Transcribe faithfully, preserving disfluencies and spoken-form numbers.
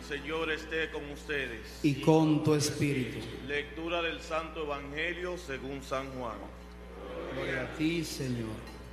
Señor esté con ustedes. Y con tu espíritu. Lectura del Santo Evangelio según San Juan. Gloria a ti, Señor.